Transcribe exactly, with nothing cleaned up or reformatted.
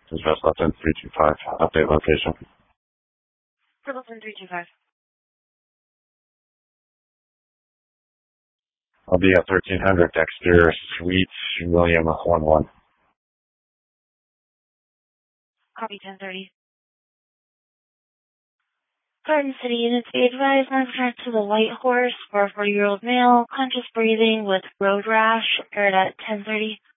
Address Lupton three two five. Update location. For Lupton three two five. I'll be at thirteen hundred Dexter, Suite, William one one. Copy ten thirty. Garden City units be advised on track to the White Horse for a forty-year-old male, conscious breathing with road rash, aired at ten thirty.